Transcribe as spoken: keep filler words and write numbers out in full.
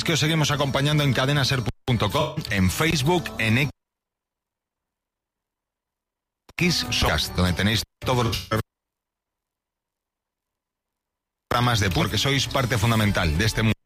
que os seguimos acompañando en cadena ser punto com, en Facebook, en X, donde tenéis todos los programas de porque sois parte fundamental de este mundo.